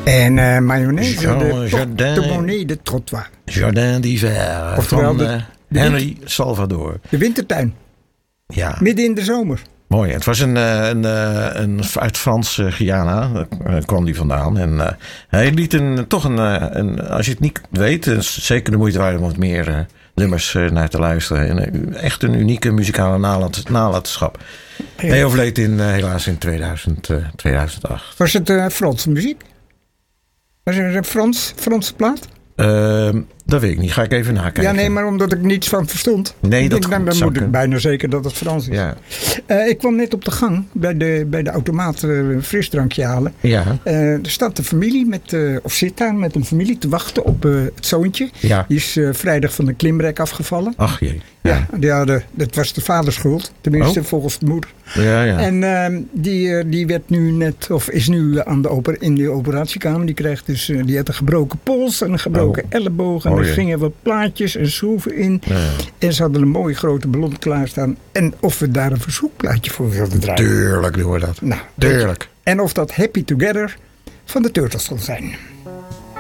En mayonaise, Jardin. de Monet de Trottoir. Jardin d'hiver. Oftewel Van Henry Salvador. De wintertuin. Ja. Midden in de zomer. Mooi. Het was een uit Frans-Guyana kwam die vandaan. En hij liet als je het niet weet, is zeker de moeite waard om wat meer nummers naar te luisteren. En, echt een unieke muzikale nalatenschap. Ja. Hij overleed helaas in 2008. Was het Franse muziek? Was het een Franse plaat? Dat weet ik niet. Ga ik even nakijken. Ja, nee, maar omdat ik niets van verstond. Nee, dan moet ik bijna zeker dat het Frans is. Ja. Ik kwam net op de gang bij de automaat een frisdrankje halen. Ja. Er staat de familie of zit daar met een familie te wachten op het zoontje. Ja. Die is vrijdag van de klimrek afgevallen. Ach jee. Ja, dat was de vaders schuld. Tenminste, volgens de moeder. Ja, ja. En die werd nu net, of is nu in de operatiekamer. Die krijgt dus, die had een gebroken pols en een gebroken elleboog. En er gingen wat plaatjes en schroeven in. Ja. En ze hadden een mooie grote ballon klaarstaan. En of we daar een verzoekplaatje voor wilden draaien. Tuurlijk doen we dat. Nou, tuurlijk. En of dat Happy Together van de Turtles kon zijn.